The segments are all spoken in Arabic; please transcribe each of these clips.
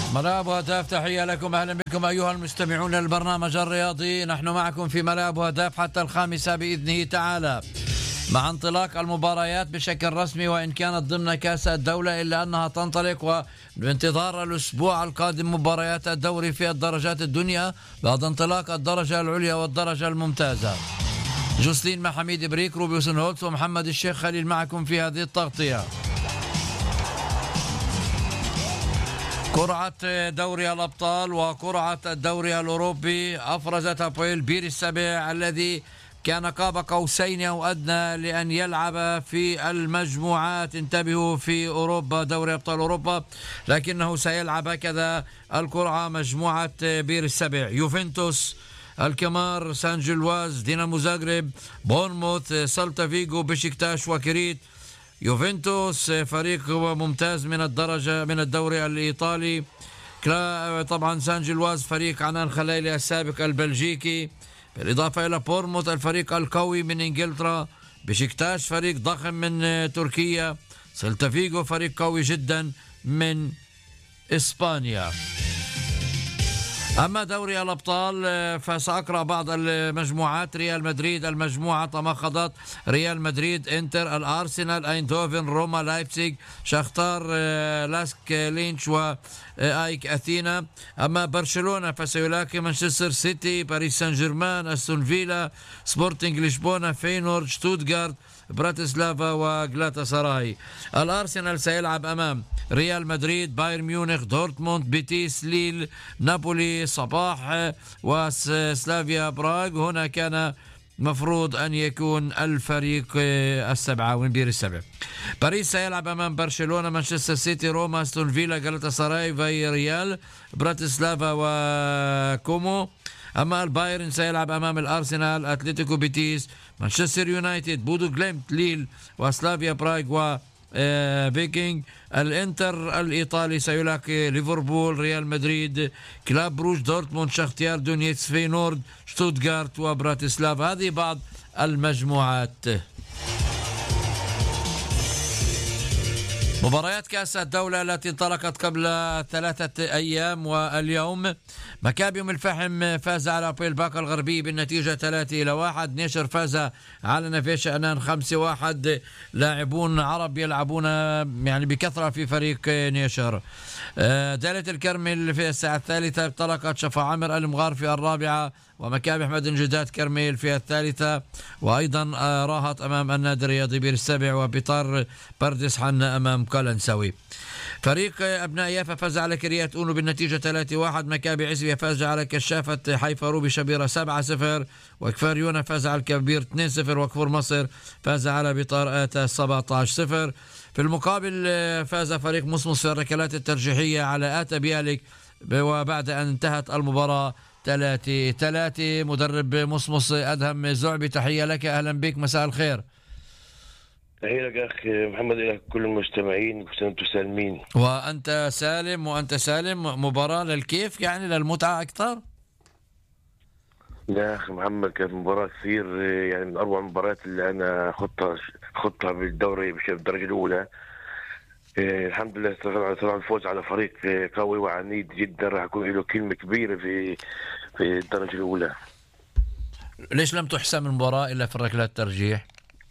ملاعب وهداف، تحية لكم، أهلا بكم أيها المستمعون للبرنامج الرياضي. نحن معكم في ملاعب وهداف حتى 5 بإذنه تعالى، مع انطلاق المباريات بشكل رسمي، وإن كانت ضمن كأس الدولة إلا أنها تنطلق، وبانتظار الأسبوع القادم مباريات الدوري في الدرجات الدنيا بعد انطلاق الدرجة العليا والدرجة الممتازة. جوسلين محميد بريك، روبيوسن هولتس ومحمد الشيخ خليل معكم في هذه التغطية. قرعة دوري الأبطال وقرعة الدوري الأوروبي أفرزت هابويل بير السبع الذي كان قاب قوسين أو أدنى لأن يلعب في المجموعات، انتبهوا، في أوروبا، دوري أبطال أوروبا، لكنه سيلعب هكذا القرعة مجموعة بير السبع: يوفنتوس، الكمار، سان جلواز، دينامو زاغرب، بورنموث، سلتا فيغو، بشكتاش وكريت. يوفنتوس فريق ممتاز من الدوري الإيطالي. طبعا سان جلواز فريق عنان خليلي السابق البلجيكي، بالإضافة إلى بورموث الفريق القوي من إنجلترا، بشكتاش فريق ضخم من تركيا، سلتا فيغو فريق قوي جدا من إسبانيا. أما دوري الأبطال فسأقرأ بعض المجموعات. ريال مدريد المجموعة تمخضت: ريال مدريد، إنتر، الأرسنال، أيندوفن، روما، لايبسيغ، شختار، لاسك لينش وآيك أثينا. أما برشلونة فسيلاقي مانشستر سيتي، باريس سان جيرمان، أستون فيلا، سبورتنج لشبونة، فينورد، شتوتغارت، براتسلافا وغلاتا سراي. الأرسنال سيلعب أمام ريال مدريد، بايرن ميونخ، دورتموند، بيتيس، ليل، نابولي، صباح وسلافيا براغ. هنا كان مفروض أن يكون الفريق السبعة من بير السبع. باريس سيلعب أمام برشلونة، مانشستر سيتي، روما، أستون فيلا، غلاتا سراي، في ريال، براتسلافا وكومو. أما البايرن سيلعب أمام الأرسنال، أتلتيكو بيتيس، مانشستر يونايتد، بودو غليمت، ليل وسلافيا براغ و فيكينج. الانتر الإيطالي سيلاقي ليفربول، ريال مدريد، كلاب بروج، دورتموند، شختيار دونيتس، فينورد، شتوتغارت وبراتسلافا. هذه بعض المجموعات. مباريات كأس الدولة التي انطلقت قبل 3 أيام واليوم: مكابي أم الفحم فاز على بيل باقة الغربي بالنتيجة 3-1. نيشر فاز على نفيش أنان 5-1. لاعبون عرب يلعبون يعني بكثرة في فريق نيشر. دالة الكرمل في الساعة الثالثة انطلقت شفا عمر المغار في الرابعة، ومكابي أحمد الجداد كرميل في الثالثة، وأيضا راهت أمام النادي الرياضي بير السبع، وبطار بردس حنا أمام كالنسوي. فريق أبناء يافا فاز على كريات أونو بالنتيجة 3-1. مكابي عزبية فاز على كشافة حيفا روبي شبيرة 7-0. وكفار يونا فاز على الكبير 2-0. وكفور مصر فاز على بطار آتا 17-0. في المقابل فاز فريق مصمص في الركلات الترجيحية على آتا بيالك، وبعد أن انتهت المباراة 3-3. مدرب مصمص أدهم زعبي، تحية لك، أهلا بك، مساء الخير. تحية لك أخي محمد، إلى كل المستمعين، وأنتم سالمين. وأنت سالم. مباراة للكيف يعني، للمتعة أكثر. لا أخي محمد، كانت مباراة كثير، يعني من أروع المباريات اللي أنا خضتها بالدوري بالدرجة الأولى. الحمد لله طبعا الفوز على فريق قوي وعنيد جدا راح يكون له كلمة كبيرة في الدرجة الأولى. ليش لم تحسم المباراة إلا في ركلات الترجيح؟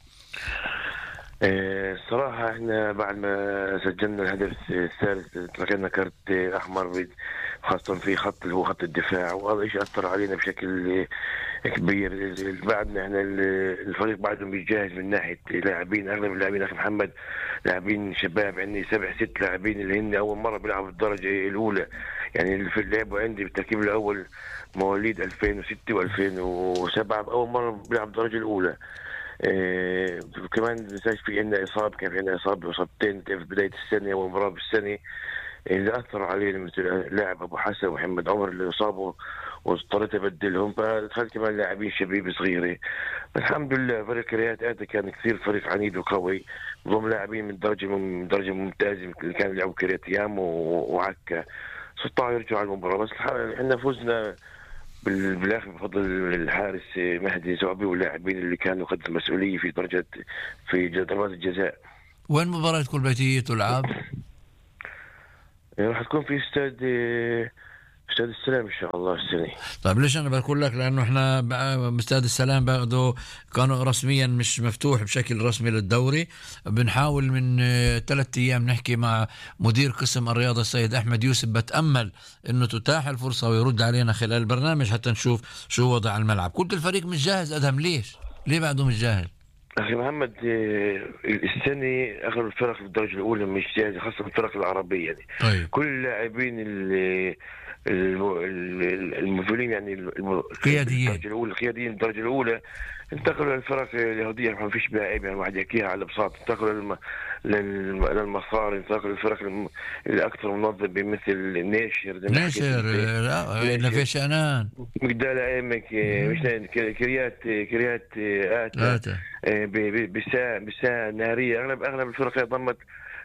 الصراحة احنا بعد ما سجلنا الهدف الثالث تلقينا كارت أحمر، خاصة في خط اللي هو خط الدفاع، وهذا الشيء أثر علينا بشكل كبير. بعدنا احنا الفريق بعدهم بيجهز من ناحية لاعبين، أغلب اللاعبين أخي محمد لاعبين شباب، عندي 7-6 لاعبين اللي هن أول مرة بيلعبوا في الدرجة الأولى، يعني في اللعب عندي بالتركيب الأول مواليد 2006 و2007 أول مرة بيلعبوا الدرجة الأولى. كمان نساش في عندنا إصابة، كان في عندنا إصابتين في بداية السنة ومباراة بالسنة اللي أثر علينا، مثل لاعب أبو حسن ومحمد عمر اللي أصابوا واضطريت أبدلهم، فدخلت كمان لاعبين شبيب صغيرة. الحمد لله فريق كريات آتا كان كثير فريق عنيد وقوي، ضم لاعبين من درجة ممتازة اللي كانوا يلعبوا كريات يام وعكا، استطاعوا يرجعوا على المباراة. بس احنا فزنا بالاخر بفضل الحارس مهدي زعبي واللاعبين اللي كانوا قد المسؤوليه في ضربات الجزاء. وين مباراة كل بيتية تلعب؟ يعني راح تكون في استاد السلام ان شاء الله السنه. طيب ليش انا بقول لك؟ لانه احنا باستاد السلام برضه كانوا رسميا مش مفتوح بشكل رسمي للدوري. بنحاول من 3 ايام نحكي مع مدير قسم الرياضه السيد احمد يوسف، بتامل انه تتاح الفرصه ويرد علينا خلال البرنامج حتى نشوف شو وضع الملعب. كنت الفريق مش جاهز ادهم، ليه بعده مش جاهز؟ اخي محمد، السنه اغلب الفرق في الدرجه الاولى مش جاهزه، خاصه الفرق العربيه يعني. طيب كل اللاعبين الموجودين يعني في قياديين. الدرجه الاولى، القياديين الدرجه الاولى، انتقلوا للفرق اليهوديه. ما فيش بقى عيب يعني واحد يحكيها على بساط. انتقلوا للمصاري، انتقلوا للفرق الاكثر منظمه مثل نيشر زي ما حكيت ناشر، انت. لا الا نيشر، في شأنان. مقدال عيمك، مش كريات آتا، آتا. بساعة نارية. أغلب الفرق ضمت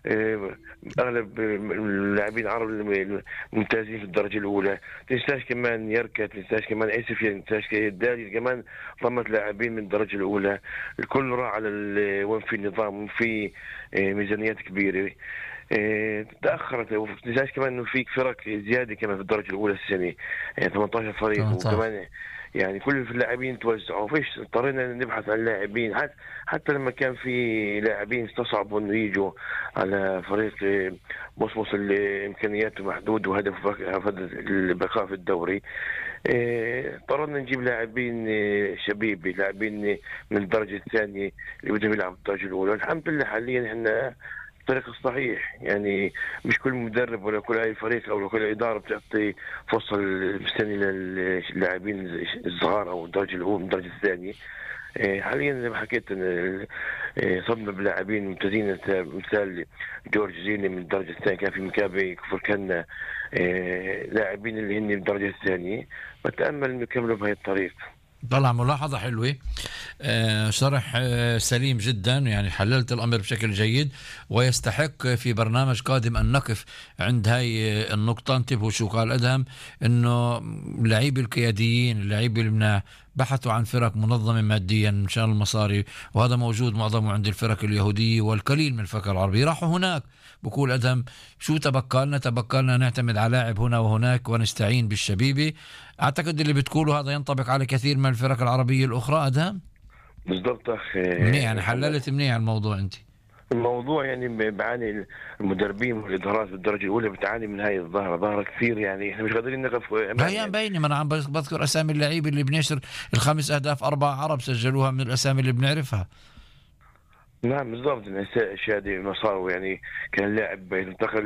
أغلب اللاعبين العرب الممتازين في الدرجة الأولى. تنساش كمان يركا، تنساش كمان عيسفيا، تنساش الدالي كمان ضمت لاعبين من الدرجة الأولى. الكل راح على وين في نظام وفي ميزانيات كبيرة. تأخرت. وتنساش كمان إنه في فرق زيادة كمان في الدرجة الأولى السنة، يعني 18 فريق. 18. وكمان يعني كل اللاعبين توزعوا، فيش اضطرينا نبحث عن لاعبين. حتى لما كان في لاعبين استصعبوا انه يجوا على فريق مصمص اللي امكانياته محدود وهدفه البقاء في الدوري. اضطرينا نجيب لاعبين شبيبي، لاعبين من الدرجه الثانيه اللي بدهم يلعبوا الدرجه الاولى. والحمد لله حاليا احنا الطريق الصحيح. يعني مش كل مدرب ولا كل اي فريق او كل اداره بتعطي فرصه السنه للاعبين الصغار او الدرجه الاولى من الدرجه الثانيه. حاليا زي ما حكيت صدمة بلاعبين ممتازين، مثال جورج زيني من الدرجة الثانية، كان في مكابي كفر كنا لاعبين اللي هن من الدرجة الثانية. بتأمل انه يكملوا بهي الطريق. طلع ملاحظة حلوة. شرح سليم جدا، يعني حللت الأمر بشكل جيد، ويستحق في برنامج قادم أن نقف عند هاي النقطة. انتبهوا شو قال أدهم، أنه اللعيبة القياديين، اللعيبة المناح بحثوا عن فرق منظمة ماديا مشان المصاري، وهذا موجود معظمه عند الفرق اليهودية والقليل من الفرق العربية. راحوا هناك. بقول أدهم شو تبقى لنا نعتمد على لاعب هنا وهناك ونستعين بالشبيبة. أعتقد اللي بتقوله هذا ينطبق على كثير من الفرق العربية الأخرى أدهم. بالضبط أخ منيح، يعني حللت منيح الموضوع أنت. الموضوع يعني بعاني المدربين والادارات بالدرجه الاولى بتعاني من هاي ظاهره كثير. يعني احنا مش قادرين نقف امام هي مبينة، ما أنا عم بذكر أسامي اللعيبة اللي بنشر ال5 أهداف 4 عرب سجلوها من الأسامي اللي بنعرفها. نعم بالضبط. شادي مصارو يعني كان لاعب انتقل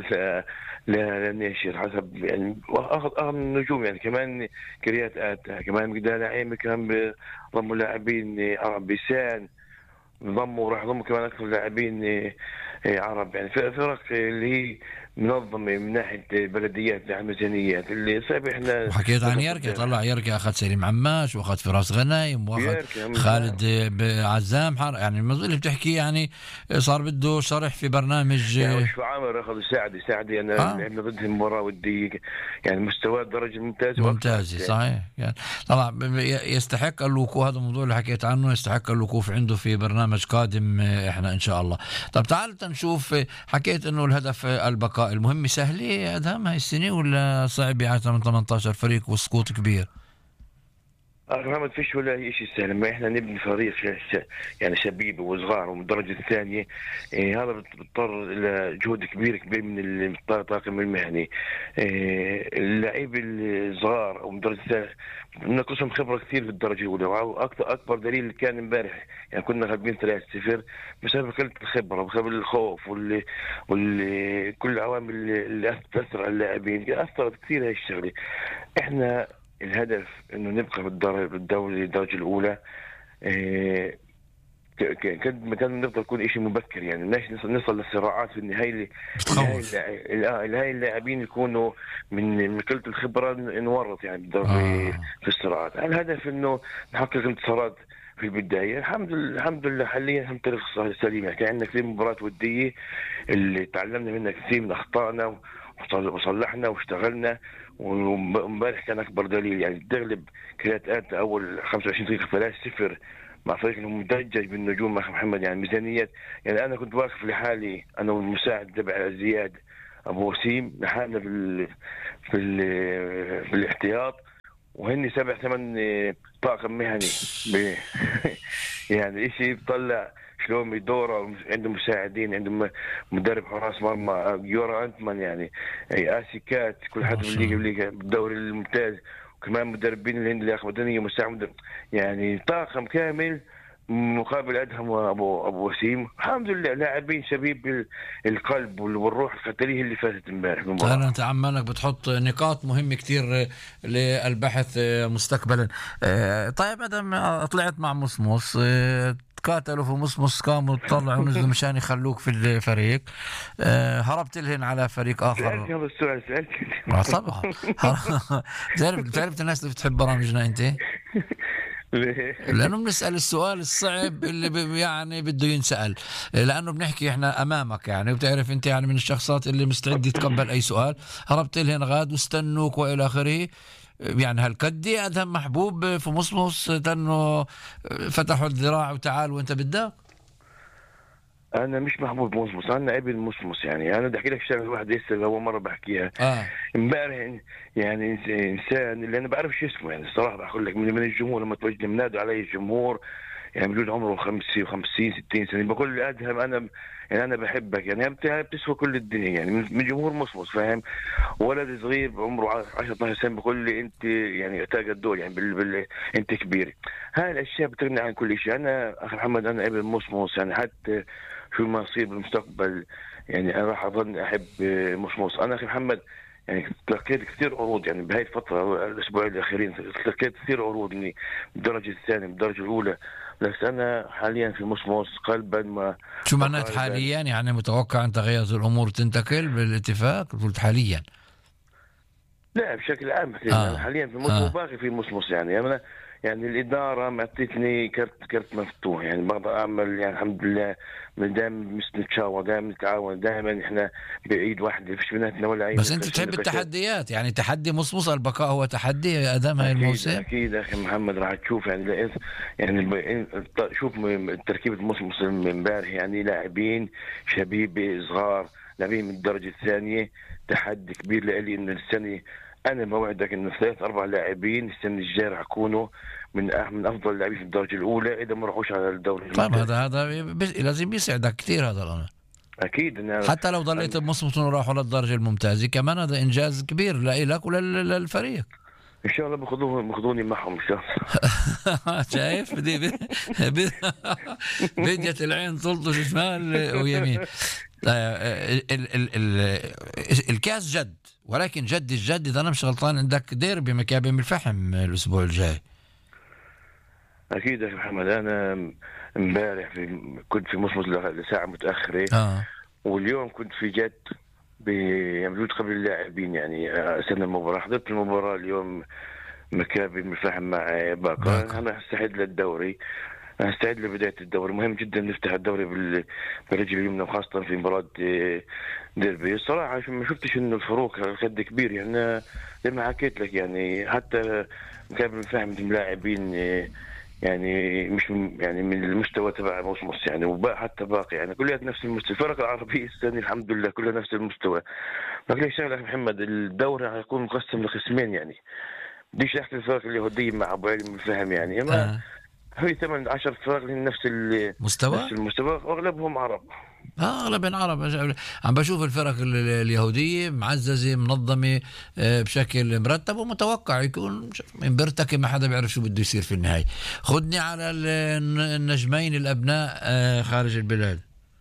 للناشر حسب يعني، واخذ النجوم يعني. كمان كريات آتا، كمان مقدار عيمي، كان ضموا لاعبين عرب بيسان، انضموا وراح يضموا كمان اكثر لاعبين عرب. يعني فرق اللي هي منظمه من ناحيه بلديات، من ناحيه ميزانيات. اللي صعب احنا. وحكيت عن يركي، طلع يركي اخذ سليم عماش واخذ فراس غنايم واخذ خالد عزام يعني ما اللي بتحكي يعني صار بده شرح في برنامج. يعني شو عامر اخذ ساعدي انا لعبنا ضد مباراه وديه، يعني مستوى الدرجه ممتازه صحيح يعني. طبعا يستحق الوقوف، هذا الموضوع اللي حكيت عنه يستحق الوقوف عنده في برنامج قادم احنا ان شاء الله. طب تعال نشوف، حكيت انه الهدف البقاء. المهمة سهلة يا أدهم هاي السنة ولا صعبة على 18 فريق وسقوط كبير؟ ما فيش ولا شيء سهل. ما احنا نبني فريق يعني شبيب وصغار ومن الدرجة الثانية. هذا بيضطر إلى جهد كبير من الطاقم المهني. اللعيب الصغار او من الدرجة الثانية نقصهم خبرة كثير في الدرجة الأولى. أكبر دليل كان امبارح، يعني كنا غالبين 3-0 بسبب قلة الخبرة، بسبب الخوف كل العوامل اللي تأثر على اللاعبين أثرت كثير هاي الشغلة. احنا الهدف انه نبقى بالدوري الدرجه الاولى. كان نفضل كل شيء مبكر، يعني نصل للصراعات في النهايه. النهايه اللاعبين يكونوا من قله الخبره نورط يعني بالدوري في الصراعات. الهدف انه نحقق انتصارات في البدايه. الحمد لله حاليا هم طريق سليم. يعني كان عندنا كثير مباريات وديه اللي تعلمنا منها كثير من اخطائنا وصلحنا واشتغلنا. وامبارح كان اكبر دليل، يعني تغلب كريات آتا اول 25 دقيقه 3-0 مع فريق انه مدجج بالنجوم اخي محمد. يعني ميزانيات، يعني انا كنت واقف لحالي انا والمساعد تبع زياد ابو وسيم لحالنا في الاحتياط، وهن 7-8 طاقم مهني يعني اشي بطلع شلون بيدوروا، عندهم مساعدين، عندهم مدرب حراس مرمى يورا انتمان، يعني اسي كات، كل حد بالليغا بالدوري الممتاز، وكمان مدربين اللي اللياقه البدنيه مساعد، يعني طاقم كامل مقابل ادهم وابو وسيم. الحمد لله لاعبين شبيب القلب والروح القتاليه اللي فاتت امبارح بالمباراه. انت عمالك بتحط نقاط مهمة كتير للبحث مستقبلا. طيب ادم طلعت مع مصمص، تقاتلوا في مصمص، قاموا طلعوا ونزلوا مشان يخلوك في الفريق، هربت لهن على فريق اخر. سألت هذا السؤال، سألت طبعا. تعرف الناس اللي بتحب برامجنا انت، ليه؟ لانه بنسال السؤال الصعب اللي يعني بده ينسال، لانه بنحكي احنا امامك يعني، وبتعرف انت يعني من الشخصيات اللي مستعد يتقبل اي سؤال. هربت لهن غاد واستنوك والى اخره، يعني هالقد ادهم محبوب في مصمص انه فتحوا الذراع وتعال وانت بدك. انا مش محبوب مصمص، انا ابن مصمص. يعني انا بدي احكي لك شغله واحده لسه اول مره بحكيها اه امبارح. يعني انسان اللي انا بعرف شو اسمه، يعني الصراحه بقول لك من الجمهور لما توجه منادوا علي الجمهور، يعني بجوز عمره 50 60 سنه، بقول لي ادهم انا يعني انا بحبك، يعني بتسوى كل الدنيا، يعني من جمهور مصمص، فاهم؟ ولد صغير عمره 10 12 سنه بقول لي انت يعني تاج الدور، يعني انت كبير. هاي الاشياء بتغني عن كل شيء. انا اخي محمد انا ابن مصمص، يعني حتى شو ما يصير بالمستقبل يعني انا راح اظل احب مصمص. انا اخي محمد يعني تلقيت كثير عروض، يعني بهاي الفترة الأسبوعين الأخيرين تلقيت كثير عروض من الدرجة الثانية من الدرجة الأولى، بس أنا حاليا في مصمص قلبا ما. شو معنات حاليا؟ يعني متوقع ان تغير الامور تنتقل بالاتفاق؟ قلت حاليا. لا بشكل عام أنا اه حاليا في مصمص اه وباقي في مصمص. يعني أنا يعني الإدارة معطيتني كرت مفتوح، يعني بقدر أعمل يعني الحمد لله. دائما نتشاور، دائما نتعاون، دائما إحنا بإيد واحدة، فيش بيناتنا ولا أي بس انت نقاش تحب نقاشات. التحديات، يعني تحدي مصمص البقاء هو تحدي يا ادم هاي اكيد الموسم. اكيد اخي محمد راح تشوف يعني يعني شوف تركيبه مصر امبارح، يعني لاعبين شبيبه صغار، لاعبين من الدرجه الثانيه. تحدي كبير لي انه السنه انا بوعدك انه 3-4 لاعبين السنه الجايه راح يكونوا من افضل اللاعبين في الدرجه الاولى اذا ما راحوش على الدوري طيب الممتاز. هذا لازم يسعدك كثير هذا الامر. اكيد حتى لو ضليت بمصمت وراحوا للدرجه الممتازه كمان هذا انجاز كبير لك وللفريق. ان شاء الله بخذوني معهم ان شاء الله. شايف بديت العين تلطش شمال ويمين. الكاس جد، ولكن جد الجد اذا انا مش غلطان عندك ديربي مكابم الفحم الاسبوع الجاي. اكيد يا محمد. انا امبارح كنت في مصمت لساعه متاخره، واليوم كنت في جد موجود قبل اللاعبين، يعني استنى المباراه. حضرت المباراه اليوم مكابي مفاهم مع باقة. انا استعد للدوري، استعد لبدايه الدوري. مهم جدا نفتح الدوري بالرجل اليمنى، وخاصه في مباراه ديربي. الصراحه ما شفتش انه الفروق قد كبير، يعني زي ما حكيت لك، يعني حتى مكابي مفاهم اللاعبين يعني مش يعني من المستوى تبع مصمص، يعني حتى باقي يعني كلها نفس المستوى. الفرق العربيه السنه الحمد لله كلها نفس المستوى. لكن شغله محمد، الدوري حيكون مقسم لقسمين، يعني بديش احكي الفرق اليهوديه مع ابو علي الفهم، يعني ما هي 8-10 فرق نفس مستوى، واغلبهم عرب. اغلب عرب. عم بشوف الفرق اليهوديه معززه منظمه بشكل مرتب ومتوقع يكون من بيرتكي، ما حدا بيعرف شو بده يصير في النهايه. خدني على النجمين الابناء خارج البلاد.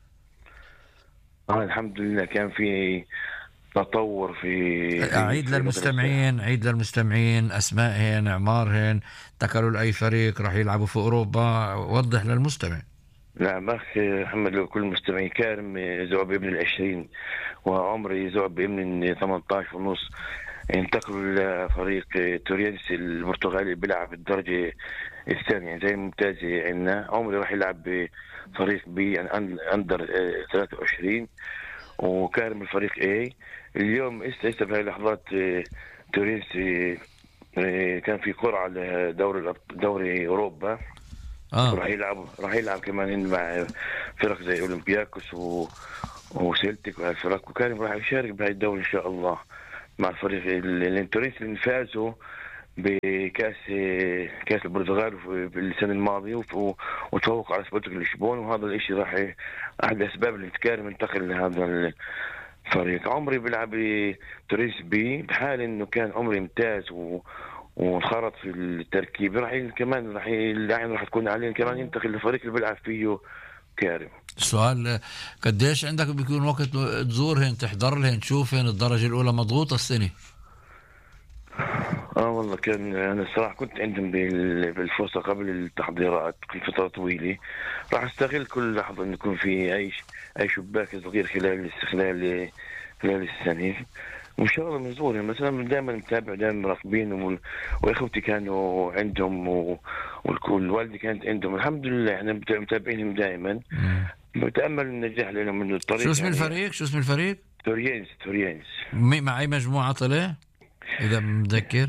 الحمد لله كان في تطور في عيد للمستمعين اسمائهن اعمارهن، انتقلوا لاي فريق راح يلعبوا في اوروبا، وضح للمستمع. نعم أخي محمد، لو كل مستمعين، كارم زوج بابن 20 وعمري زوج بابن 18 ونص، انتقلوا لفريق تورينسي البرتغالي اللي بيلعب الدرجة الثانية زي الممتازة عندنا. عمري راح يلعب بفريق بي يعني أندر 23، وكارم الفريق A. اليوم لسه في هذه اللحظات تورينسي كان في قرعة لدوري أوروبا. راح يلعب كمان مع فرق زي اولمبياكوس وسيلتك وهالفرق، وكان راح يشارك بهاي الدوري إن شاء الله مع الفريق التوريس اللي فازوا كاس البرتغال في السنة الماضية وتفوق على سبورتنج لشبون، وهذا الاشي راح احد الاسباب اللي كارم انتقل لهذا الفريق. عمري بيلعب توريس بي بحال انه كان عمري ممتاز وانخرط في التركيب، راح تكون عليه كمان ينتقل للفريق اللي بيلعب فيه كارم. السؤال قديش عندك بيكون وقت تزورهن تحضرلهن تشوفهن؟ الدرجة الأولى مضغوطة السنة. والله كان انا الصراحه كنت عندهم بالفرصه قبل التحضيرات فتره طويله، راح استغل كل لحظه ان يكون في اي شباك صغير خلال السنه، وان شاء الله بنزورهم. مثلا دائما متابع، دائما مراقبين، واخوتي كانوا عندهم والوالدة كانت عندهم، الحمد لله احنا متابعينهم دائما. بتامل النجاح لهم من الطريق. شو اسم الفريق؟ تورينز. مع اي مجموعة طلع اذا متذكر؟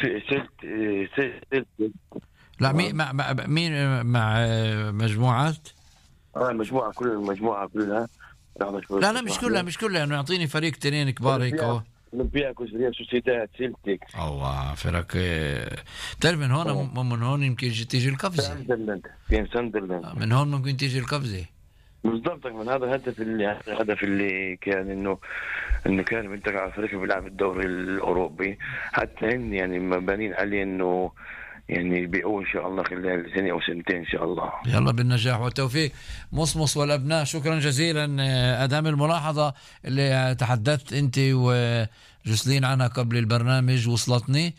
لا مين مع مجموعات؟ المجموعة كلها. لا مش كلها انه يعطيني فريق تنين كبار هيك. اولمبياكوس، ريال سوسيداد، سيلتيك. الله فرق. بتعرف من هون يمكن تيجي القفزة. ساندرلاند من هون ممكن تيجي القفزة بالضبط. من هذا الهدف اللي كان انه كان بينتقل على فريق بيلعب الدوري الاوروبي، حتى يعني مبانين عليه انه يعني بيقول ان شاء الله خلال سنه او سنتين ان شاء الله. يلا بالنجاح والتوفيق مصمص والابناء. شكرا جزيلا. ادام الملاحظه اللي تحدثت انت وجسلين عنها قبل البرنامج وصلتني،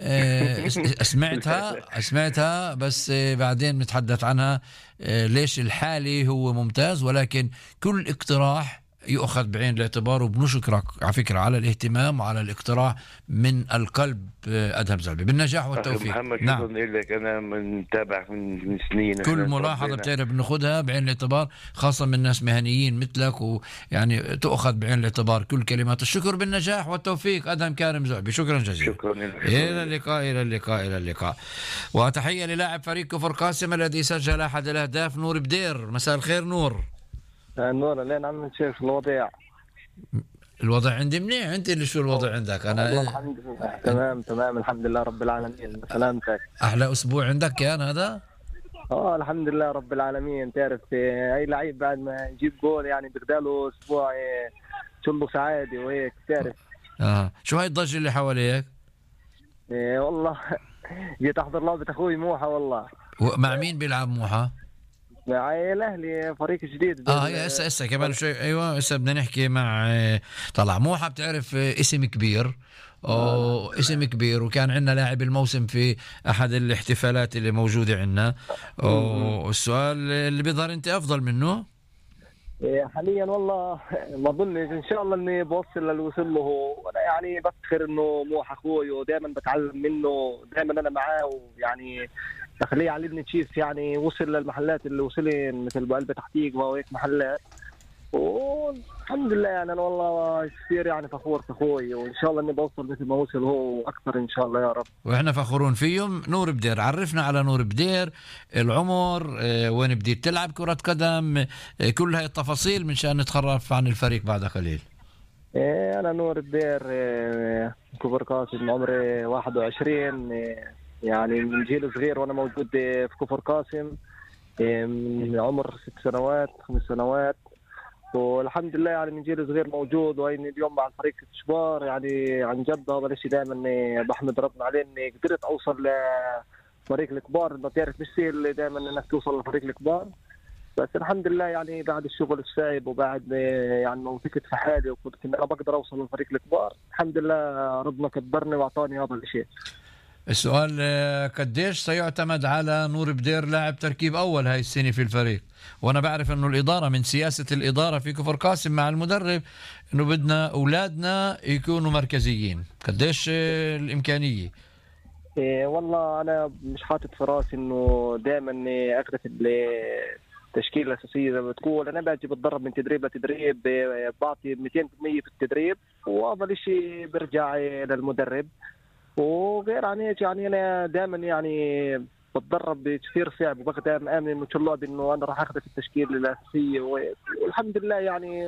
سمعتها بس بعدين نتحدث عنها. ليش الحالي هو ممتاز، ولكن كل اقتراح يؤخذ بعين الاعتبار، وبنشكرك على فكرة على الاهتمام وعلى الاقتراح من القلب. أدهم زعبي بالنجاح والتوفيق. محمد نعم. شكرا لك، أنا متابعك من سنين. كل ملاحظة بتعرف بناخذها بعين الاعتبار، خاصة من ناس مهنيين مثلك، ويعني تؤخذ بعين الاعتبار كل كلمات الشكر. بالنجاح والتوفيق أدهم كارم زعبي، شكرا جزيلا. شكرا. إلى اللقاء. وتحية للاعب فريق كفر قاسم الذي سجل أحد الأهداف، نور بدير. مساء الخير نور. نور لين عم نشوف الوضع عندي منيح. انت اللي شو الوضع عندك؟ انا الحمد لله تمام الحمد لله رب العالمين. سلامتك. احلى اسبوع عندك كان هذا؟ الحمد لله رب العالمين. تعرف اي لعيب بعد ما يجيب جول يعني بيقدر اسبوع كله سعاده وهيك تعرف. شو هاي الضجه اللي حواليك؟ والله جيت احضر لعبه اخوي موحى. والله مع مين بيلعب موحى؟ مع الاهلي فريق جديد. هي هسه كمان شوي. ايوه هسه بدنا نحكي مع طلع موحى. بتعرف اسم كبير اسم كبير، وكان عندنا لاعب الموسم في احد الاحتفالات اللي موجوده عندنا. والسؤال اللي بيظهر انت افضل منه حاليا. والله ما اظنش، ان شاء الله اني بوصل للي وصل له. وانا يعني بفتخر انه موحى اخوي ودائما بتعلم منه، دائما انا معاه، ويعني خليه يعلمني كيف يعني وصل للمحلات اللي وصلين مثل بقلب تحقيق وهيك محلات. والحمد لله يعني انا والله كثير يعني فخور في اخوي، وان شاء الله اني بوصل مثل ما وصل هو واكثر ان شاء الله يا رب. واحنا فخورون فيهم. نور بدير، عرفنا على نور بدير، العمر، وين بديت تلعب كرة قدم، كل هاي التفاصيل من شان نتخرف عن الفريق بعد قليل. انا نور بدير كفر قاسم، عمري 21، يعني من جيل صغير وانا موجود في كفر قاسم، من عمر 6 سنوات 5 سنوات، والحمد لله يعني من جيل صغير موجود. واني اليوم مع الفريق شبار يعني عن جد هذا الشيء دائما بحمد ربنا عليه اني قدرت اوصل لفريق الكبار. انت تعرف مش سهل دائما انك توصل لفريق الكبار، بس الحمد لله يعني بعد الشغل الصعب وبعد يعني ما وثقت في حالي وكنت انا بقدر اوصل لفريق الكبار، الحمد لله ربنا كبرني واعطاني هذا الشيء. السؤال قديش سيعتمد على نور بدير لاعب تركيب أول هاي السنة في الفريق؟ وأنا بعرف أنه الإدارة من سياسة الإدارة في كفر قاسم مع المدرب أنه بدنا أولادنا يكونوا مركزيين. قديش الإمكانية؟ والله أنا مش حاطط في راسي أنه دائما أخذ التشكيلة الأساسية زي ما بتقول. أنا باجي بتدرب من تدريب لتدريب، بعطي 200% في التدريب، وأفضل شيء برجع للمدرب. وغير عن هيك يعني انا دائما يعني بتدرب كثير صعب، وبقدر امن انه كل لعبه انه انا راح اخذ في التشكيل الاساسيه، والحمد لله يعني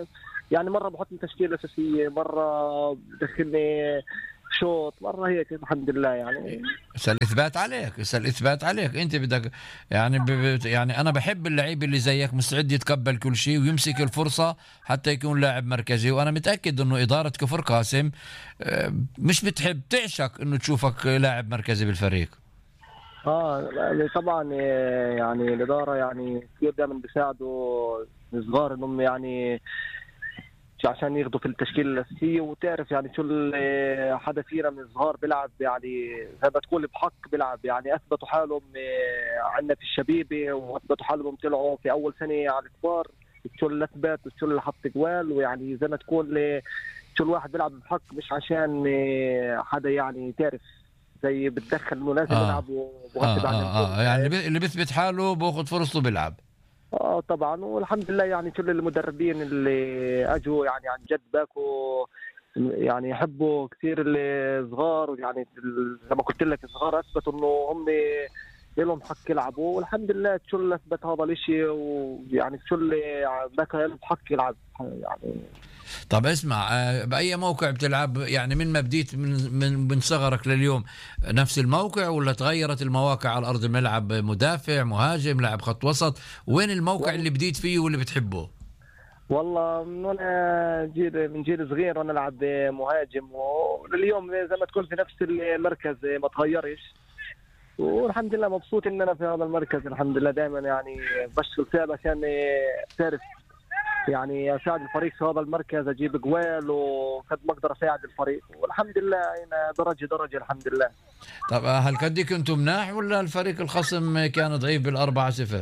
يعني مرة بحطني تشكيلة أساسية، مرة بدخلني شوط، مرة هيك الحمد لله. يعني الإثبات عليك أنت بدك يعني يعني أنا بحب اللعيب اللي زيك مستعد يتقبل كل شيء ويمسك الفرصة حتى يكون لاعب مركزي. وأنا متأكد إنه إدارة كفر قاسم مش بتحب تعشق إنه تشوفك لاعب مركزي بالفريق. يعني طبعا يعني الإدارة يعني كثير دائما بيساعدوا الصغار إنهم يعني عشان ياخذوا في التشكيل الأساسية. وتعرف يعني شو حدا فينا من الصغار بيلعب يعني زي ما تقول بحق بيلعب، يعني أثبتوا حالهم عندنا في الشبيبة، وأثبتوا حالهم طلعوا في أول سنة على الكبار، شو اللي أثبت وشو اللي حط جوال. ويعني زي ما تقول شو الواحد بيلعب بحق، مش عشان حدا يعني تعرف زي بتدخل إنه لازم يلعب وغصب عن يعني اللي بيثبت حاله بأخذ فرصته بيلعب. طبعا. والحمد لله يعني كل المدربين اللي اجوا يعني عن جد باكوا يعني يحبوا كثير الصغار، ويعني زي ما قلت لك الصغار اثبتوا انه هم لهم حق يلعبوا، والحمد لله تشول اثبت هذا الشيء، ويعني تشول باكا لهم حق يلعب يعني. طب اسمع، بأي موقع بتلعب يعني من ما بديت من صغرك لليوم؟ نفس الموقع ولا تغيرت المواقع على أرض الملعب؟ مدافع، مهاجم، لاعب خط وسط؟ وين الموقع اللي بديت فيه واللي بتحبه؟ والله من وانا من جيل صغير وانا العب مهاجم، ولليوم زي ما تكون في نفس المركز ما تغيرش، والحمد لله مبسوط ان انا في هذا المركز. الحمد لله دائما يعني بشتغل فيها عشان تعرف يعني اساعد الفريق في هذا المركز، اجيب جوال وقد ما اقدر اساعد الفريق، والحمد لله هنا درجه الحمد لله. طب هل كدي كنتم مناح ولا الفريق الخصم كان ضعيف بال4-0؟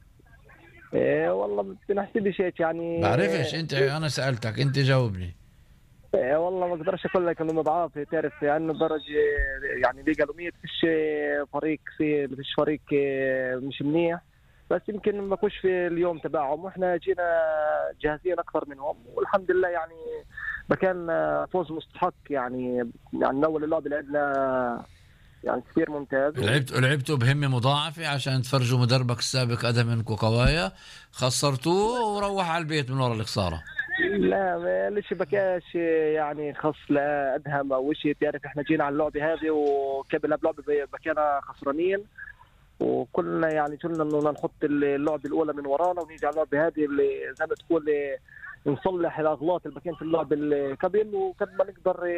والله بنحسبش هيك يعني. بعرفش انت، انا سالتك انت جاوبني. والله ما اقدرش اقول لك انه ضعاف، تعرف لانه درجه يعني ليجا لومية فيش فريق مش منيح، بس يمكن ما كوش في اليوم تبعهم، واحنا جينا جاهزين اكثر منهم، والحمد لله يعني كان فوز مستحق يعني من اول اللعبه لعبنا يعني كثير ممتاز. لعبتوا بهمه مضاعفه عشان تفرجوا مدربك السابق ادهم انكو قوايا، خسرتوه وروح على البيت من ورا الخساره. لا ليش بكاش يعني خص لا ادهم او شيء، تعرف احنا جينا على اللعبه هذه وقبل بلعبه بكينا خسرانين، وكلنا يعني قلنا انه نحط اللعبه الاولى من ورانا ونيجي على اللعبه هذه اللي زي ما تقول نصلح الاغلاط اللي كانت في اللعبه اللي قبل، وقد ما نقدر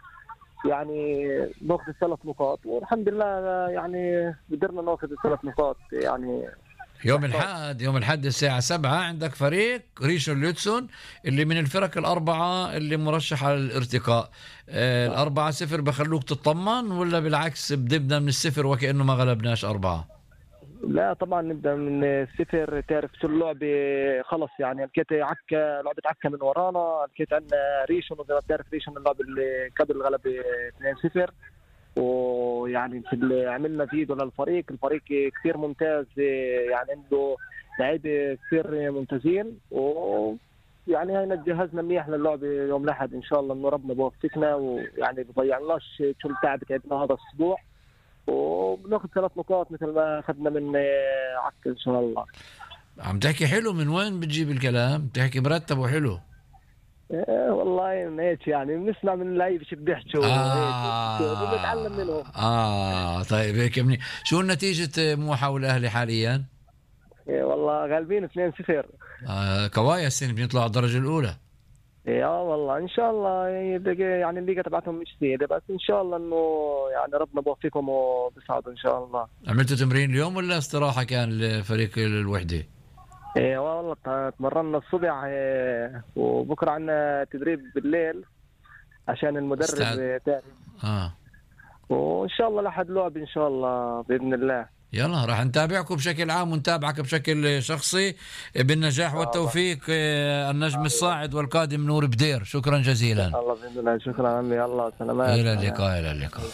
يعني ناخذ ال3 نقاط، والحمد لله يعني قدرنا ناخذ ال3 نقاط. يعني يوم الأحد الساعة 7 عندك فريق ريشون لوتسون اللي من الفرق الأربعة اللي مرشحة للارتقاء. 4-0 بخلوك تطمن ولا بالعكس بدبنا من الصفر وكأنه ما غلبناش 4؟ لا طبعا نبدأ من الصفر، تعرف شو اللعبة خلص يعني لقيت لعبة عكا من ورانا، لقيت عندنا ريشون وزي ما بتعرف ريشون اللعبة اللي قبل الغلبة 2-0، ويعني عملنا فيديو للفريق، الفريق كثير ممتاز يعني عنده لعيبه كثير ممتازين، ويعني هينا تجهزنا منيح للعبه يوم الاحد ان شاء الله، انه ربنا بوفقنا ويعني بضيعناش شو التعب تعبنا هذا الاسبوع، وبناخذ 3 نقاط مثل ما اخذنا من عكا ان شاء الله. عم تحكي حلو، من وين بتجيب الكلام؟ بتحكي مرتب وحلو. والله هيك يعني بنسمع من اللعيبه شو بيحكوا بنتعلم منهم. طيب هيك شو نتيجة موحة والأهلي حاليا؟ والله غالبين 2-0. كوايا السنة بيطلعوا الدرجة الأولى. والله إن شاء الله يعني الليجا تبعتهم مش سهلة، بس إن شاء الله إنه يعني ربنا بوفقهم وبيصعدوا إن شاء الله. عملتوا تمرين اليوم ولا استراحة كان لفريق الوحدة؟ والله تمرنا الصبح، وبكره عندنا تدريب بالليل عشان المدرب تعرف. وان شاء الله لحد لعب ان شاء الله باذن الله. يلا راح نتابعكم بشكل عام ونتابعك بشكل شخصي بالنجاح والتوفيق. النجم الصاعد والقادم نور بدير، شكرا جزيلا. الله باذن الله، شكرا عمي، الله سلامات. الى اللقاء.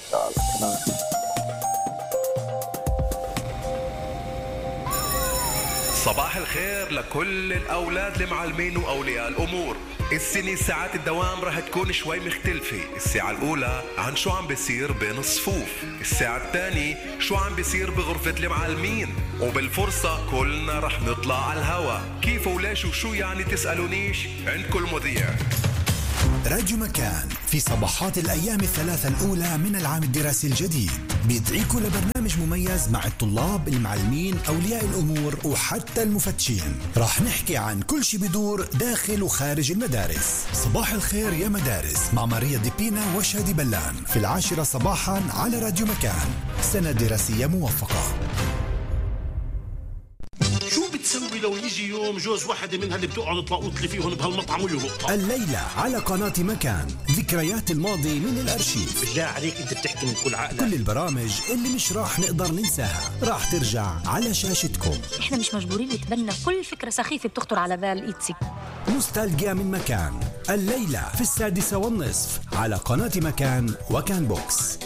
صباح الخير لكل الأولاد المعلمين وأولياء الأمور. السنة ساعات الدوام رح تكون شوي مختلفة. الساعة الأولى عن شو عم بيصير بين الصفوف، الساعة الثانية شو عم بيصير بغرفة المعلمين، وبالفرصة كلنا رح نطلع على الهوا. كيف وليش وشو يعني تسألونيش، عندكم المذيع. راديو مكان في صباحات الأيام الثلاثة الأولى من العام الدراسي الجديد بيدعيكم لبرنامج مميز مع الطلاب، المعلمين، أولياء الأمور وحتى المفتشين. راح نحكي عن كل شي بدور داخل وخارج المدارس. صباح الخير يا مدارس مع ماريا ديبينا وشادي بلان في 10 صباحا على راديو مكان. سنة دراسية موفقة. تسوي لو يجي يوم جوز واحدة منها اللي بتقعد تلاقوط لي فيهم بهالمطعم ويهبط؟ الليلة على قناة مكان ذكريات الماضي من الأرشيف. بالله عليك أنت بتحكي من كل عقلك. كل البرامج اللي مش راح نقدر ننساها راح ترجع على شاشتكم. احنا مش مجبورين نتبنى كل فكرة سخيفة بتخطر على بال إيتسي. نوستالجيا من مكان الليلة في 6:30 على قناة مكان وكان بوكس.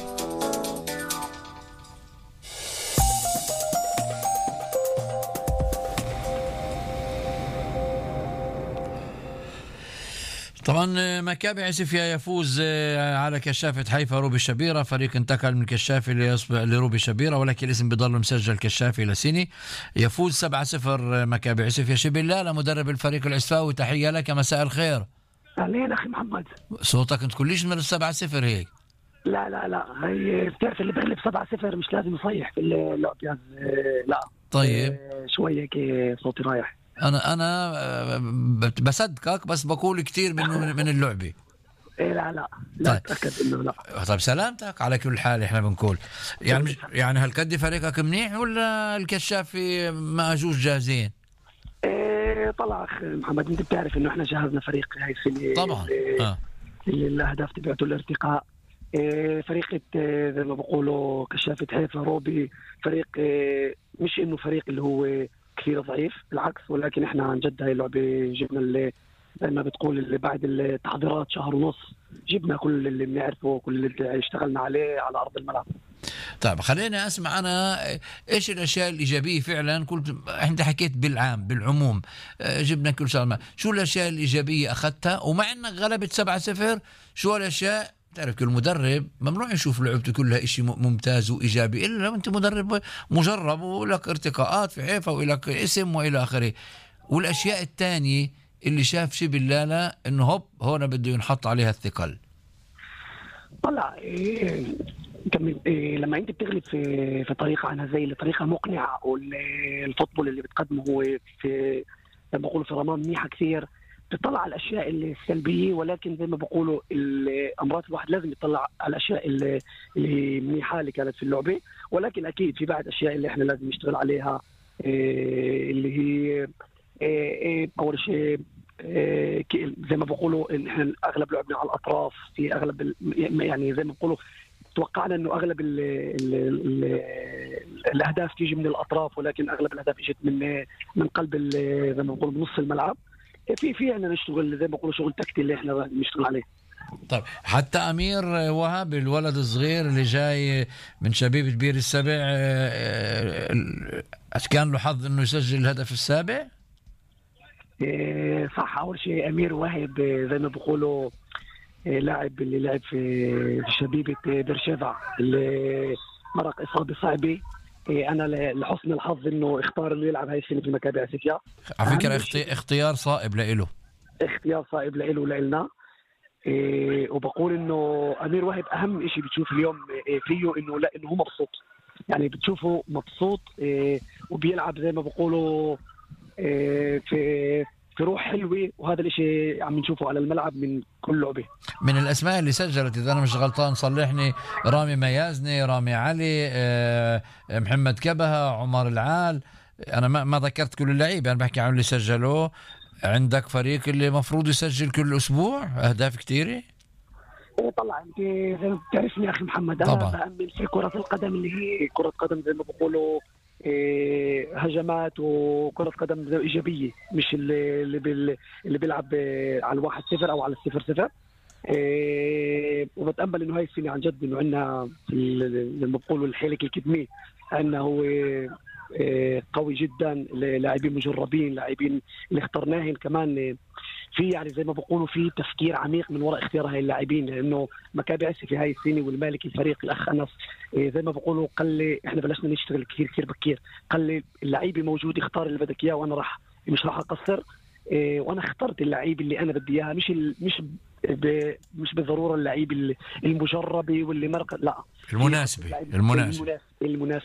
طبعا مكابي عسفيا يفوز على كشافة حيفا روبي شبيرة. فريق انتقل من كشافي لروبي شبيرة، ولكن الاسم بيضل مسجل كشافي لسيني. يفوز 7-0 مكابي عسفيا. شبيلة مدرب الفريق العسفاوي، تحية لك، مساء الخير. أهلين أخي محمد. صوتك انت كلش من 7-0 هيك. لا هي بتعرف اللي بغلب 7-0 مش لازم يصيح في اللعب يعني. لا طيب شوية هيك صوتي رايح. انا بصدقك، بس بقول كتير من اللعبه. لا طيب. تأكد انه لا. طيب سلامتك. على كل حال احنا بنقول يعني هالقد فريقك منيح ولا الكشافي ما اجوش جاهزين؟ طلع اخ محمد، انت بتعرف انه احنا جهزنا فريق هاي السنه طبعا. اللي الاهداف تبعته الارتقاء. فريق زي ما بقولوا كشافة حيفا روبي فريق مش انه فريق اللي هو كثير ضعيف، بالعكس، ولكن احنا عن جد هاي اللعبه جبنا اللي زي ما بتقول اللي بعد التحضيرات شهر ونص جبنا كل اللي بنعرفه وكل اللي اشتغلنا عليه على ارض الملعب. طيب خليني اسمع انا ايش الاشياء الايجابيه فعلا. كنت انت حكيت بالعموم جبنا كل شغله، شو الاشياء الايجابيه اخذتها؟ ومع انك غلبت 7-0 شو الاشياء؟ تعرف كل مدرب ممنوع يشوف لعبته كلها إشي ممتاز وإيجابي إلا لو أنت مدرب مجرب ولك ارتقاءات في حيفا ولك اسم وإلى آخره. والأشياء الثانية اللي شاف شي بالله إنه هوب هون بده ينحط عليها الثقل. طلع لما أنت بتغلب في طريقة عنها زي طريقة مقنعة، والفوتبول اللي بتقدمه هو في لما بقولوا في رمام منيحة كثير، تطلع على الاشياء السلبيه، ولكن زي ما بقولوا الامراض الواحد لازم يطلع على الاشياء اللي منيحه اللي كانت في اللعبه، ولكن اكيد في بعض اشياء اللي احنا لازم نشتغل عليها اللي هي اول شيء زي ما بقولوا ان احنا اغلب لعبنا على الاطراف في اغلب يعني زي ما بقولوا توقعنا انه اغلب الاهداف تيجي من الاطراف، ولكن اغلب الاهداف اجت من قلب زي ما بقولوا بنص الملعب. في احنا نشتغل زي ما بقولوا شغل تكتيكي اللي احنا بنشتغل عليه. طيب حتى امير وهب الولد الصغير اللي جاي من شبيبة بير السبع كان له حظ انه يسجل الهدف السابع. صح. اول شيء امير وهب زي ما بقولوا لاعب اللي لعب في شبيبة بيرشيفا اللي مرق اصابه صعبه. انا لحسن الحظ انه اختار انه يلعب هاي السنه في مكابي عسفيا. على فكره اختيار صائب لإله. اختيار صائب لإله ولنا. وبقول انه امير وهب اهم شيء بتشوف اليوم فيه انه لا انه هو مبسوط، يعني بتشوفه مبسوط وبيلعب زي ما بقولوا في روح حلوه، وهذا الاشي عم نشوفه على الملعب من كل لعبه. من الاسماء اللي سجلت اذا انا مش غلطان صلحني رامي ميازني، رامي علي، محمد كبهة، عمر العال. انا ما ذكرت كل اللعيبه، انا بحكي عن اللي سجلوه. عندك فريق اللي مفروض يسجل كل اسبوع اهداف كثيره. طلع انت زي ما بتعرفني يا اخي محمد، انا بأمن في كره القدم اللي هي كره قدم زي ما بقولوا هجمات وكرة قدم إيجابية، مش اللي بيلعب على 1-0 أو على 0-0. وبتأمل إنه هاي السنة عن جد إنه عندنا زي ما بقولوا الحيلك الكدمي عندنا هو قوي جدا، لاعبين مجربين، لاعبين اللي اخترناهم كمان في يعني زي ما بقولوا في تفكير عميق من وراء اختيار هاي اللاعبين، لانه مكابي اسي في هاي السنه والمالكي الفريق الاخ انس زي ما بقولوا قال لي احنا بلشنا نشتغل كثير بكير، قال لي اللعيبه موجود اختار اللي بدك اياه وانا مش راح اقصر، وانا اخترت اللعيب اللي انا بدي اياها، مش بالضروره اللعيب المجربه واللي مرق، لا المناسبه